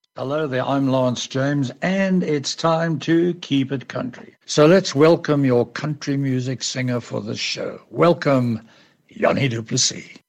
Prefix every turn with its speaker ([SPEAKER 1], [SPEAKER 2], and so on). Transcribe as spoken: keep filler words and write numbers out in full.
[SPEAKER 1] Hello there, I'm Lawrence James, and it's time to keep it country. So let's welcome your country music singer for the show. Welcome, Yanni du Plessis.